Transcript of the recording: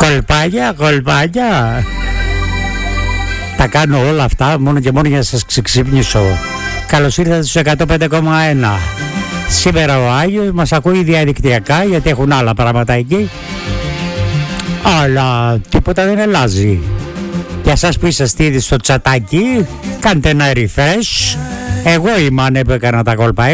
Κολπάκια. Τα κάνω όλα αυτά μόνο και μόνο για να σας ξυπνήσω. Καλώς ήρθατε στους 105,1. Σήμερα ο Άγιος μας ακούει διαδικτυακά γιατί έχουν άλλα πράγματα εκεί. Αλλά τίποτα δεν αλλάζει. Για εσάς που είσαστε ήδη στο τσατάκι, κάντε ένα refresh. Εγώ είμαι αν έπαικα να τα κολπάει.